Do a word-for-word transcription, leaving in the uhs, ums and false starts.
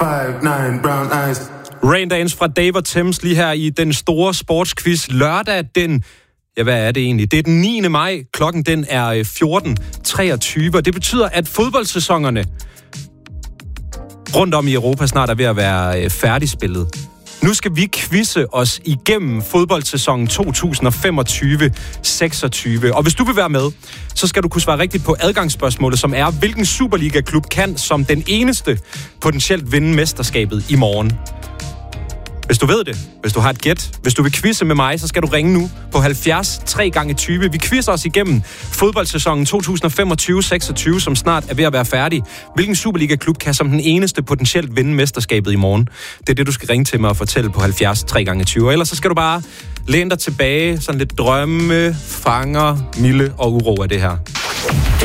five nine brown eyes. Raindance fra Dave Thames lige her i den store sportsquiz lørdag den... Ja, hvad er det egentlig? Det er den niende maj. Klokken den er fjorten treogtyve, og det betyder, at fodboldsæsonerne rundt om i Europa snart er ved at være færdigspillet. Nu skal vi quizze os igennem fodboldsæsonen to tusind femogtyve seksogtyve. Og hvis du vil være med, så skal du kunne svare rigtigt på adgangsspørgsmålet, som er, hvilken Superliga-klub kan som den eneste potentielt vinde mesterskabet i morgen? Hvis du ved det, hvis du har et gæt, hvis du vil quizze med mig, så skal du ringe nu på halvfjerds tre gange tyve. Vi quizzer os igennem fodboldsæsonen to tusind femogtyve seksogtyve, som snart er ved at være færdig. Hvilken Superliga-klub kan som den eneste potentielt vinde mesterskabet i morgen? Det er det, du skal ringe til mig og fortælle på halvfjerds tre gange tyve. Ellers så skal du bare læne dig tilbage, sådan lidt drømme, fanger, milde og uro af det her.